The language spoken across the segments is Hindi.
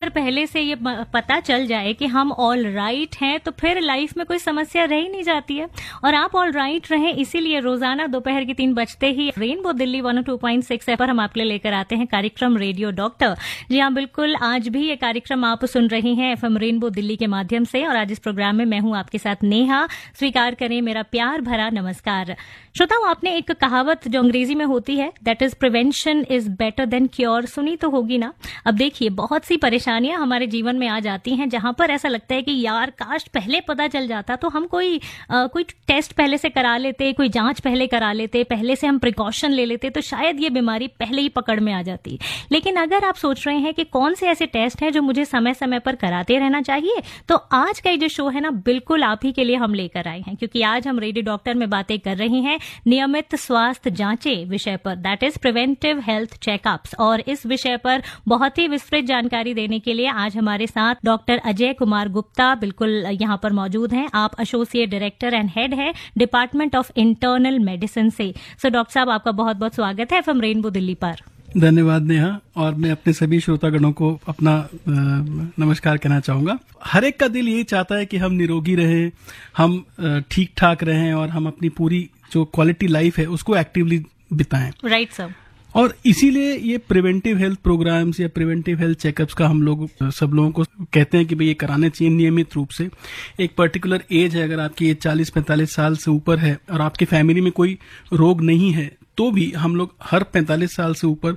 पहले से ये पता चल जाए कि हम ऑल राइट हैं तो फिर लाइफ में कोई समस्या रह ही नहीं जाती है। और आप ऑल राइट रहें इसीलिए रोजाना दोपहर के 3 बजते ही रेनबो दिल्ली 102.6 पर हम आपके लिए लेकर आते हैं कार्यक्रम रेडियो डॉक्टर। जी हाँ, बिल्कुल, आज भी ये कार्यक्रम आप सुन रही हैं एफएम रेनबो दिल्ली के माध्यम से और आज इस प्रोग्राम में मैं हूं आपके साथ नेहा। स्वीकार करें मेरा प्यार भरा नमस्कार। श्रोताओं, आपने एक कहावत जो अंग्रेजी में होती है that is prevention is better than cure सुनी तो होगी ना। अब देखिए, बहुत सी परेशानियां हमारे जीवन में आ जाती हैं जहां पर ऐसा लगता है कि यार काश पहले पता चल जाता, तो हम कोई टेस्ट पहले से करा लेते, कोई जांच पहले करा लेते, पहले से हम प्रिकॉशन ले लेते तो शायद ये बीमारी पहले ही पकड़ में आ जाती। लेकिन अगर आप सोच रहे हैं कि कौन से ऐसे टेस्ट हैं जो मुझे समय समय पर कराते रहना चाहिए, तो आज का ये जो शो है ना, बिल्कुल आप ही के लिए हम लेकर आए हैं, क्योंकि आज हम रेडियो डॉक्टर में बातें कर रही हैं नियमित स्वास्थ्य जांचें विषय पर, that is preventive health checkups. और इस विषय पर बहुत ही विस्तृत जानकारी देने के लिए आज हमारे साथ डॉक्टर अजय कुमार गुप्ता बिल्कुल यहाँ पर मौजूद हैं। आप एसोसिएट डायरेक्टर एंड हेड है डिपार्टमेंट ऑफ इंटरनल मेडिसिन से। सो डॉक्टर साहब, आपका बहुत बहुत स्वागत है एफएम रेनबो दिल्ली पर। धन्यवाद नेहा, और मैं अपने सभी श्रोतागणों को अपना नमस्कार कहना चाहूंगा। हर एक का दिल यही चाहता है कि हम निरोगी रहें, हम ठीक ठाक रहें और हम अपनी पूरी जो क्वालिटी लाइफ है उसको एक्टिवली बिताएं। Right sir. और इसीलिए ये प्रिवेंटिव हेल्थ प्रोग्राम्स या प्रिवेंटिव हेल्थ चेकअप्स का हम लोग सब लोगों को कहते हैं कि भाई ये कराने चाहिए नियमित रूप से। एक पर्टिकुलर एज है, अगर आपकी एज 40-45 साल से ऊपर है और आपकी फैमिली में कोई रोग नहीं है, तो भी हम लोग हर 45 साल से ऊपर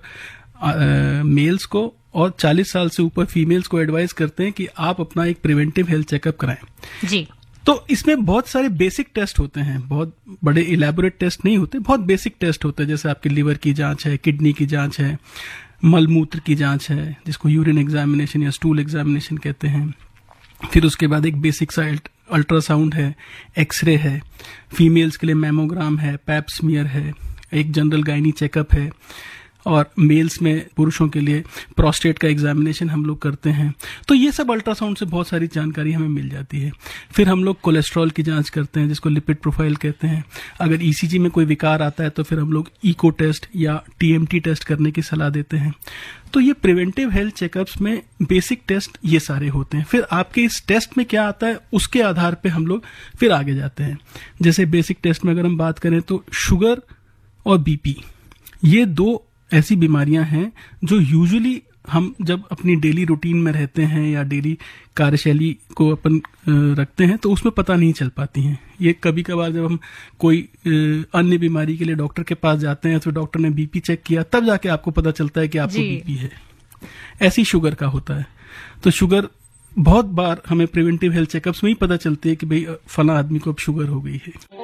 मेल्स को और 40 साल से ऊपर फीमेल्स को एडवाइस करते हैं कि आप अपना एक प्रिवेंटिव हेल्थ चेकअप कराएं। जी। तो इसमें बहुत सारे बेसिक टेस्ट होते हैं, बहुत बड़े इलेबोरेट टेस्ट नहीं होते, बहुत बेसिक टेस्ट होते हैं, जैसे आपके लिवर की जांच है, किडनी की जांच है, मलमूत्र की जांच है जिसको यूरिन एग्जामिनेशन या स्टूल एग्जामिनेशन कहते हैं। फिर उसके बाद एक बेसिक सा अल्ट्रासाउंड है, एक्सरे है, फीमेल्स के लिए मैमोग्राम है, पैप स्मीयर है, एक जनरल गायनी चेकअप है, और मेल्स में पुरुषों के लिए प्रोस्टेट का एग्जामिनेशन हम लोग करते हैं। तो ये सब अल्ट्रासाउंड से बहुत सारी जानकारी हमें मिल जाती है। फिर हम लोग कोलेस्ट्रॉल की जांच करते हैं जिसको लिपिड प्रोफाइल कहते हैं। अगर ईसीजी में कोई विकार आता है तो फिर हम लोग इको टेस्ट या टीएमटी टेस्ट करने की सलाह देते हैं। तो ये प्रिवेंटिव हेल्थ चेकअप्स में बेसिक टेस्ट ये सारे होते हैं। फिर आपके इस टेस्ट में क्या आता है उसके आधार पर हम लोग फिर आगे जाते हैं। जैसे बेसिक टेस्ट में अगर हम बात करें तो शुगर और बीपी, ये 2 ऐसी बीमारियां हैं जो यूजुअली हम जब अपनी डेली रूटीन में रहते हैं या डेली कार्यशैली को अपन रखते हैं तो उसमें पता नहीं चल पाती हैं। ये कभी कभार जब हम कोई अन्य बीमारी के लिए डॉक्टर के पास जाते हैं तो डॉक्टर ने बीपी चेक किया तब जाके आपको पता चलता है कि आपको बीपी है। ऐसी शुगर का होता है। तो शुगर बहुत बार हमें प्रिवेंटिव हेल्थ चेकअप्स में ही पता चलती है कि भाई फला आदमी को अब शुगर हो गई है।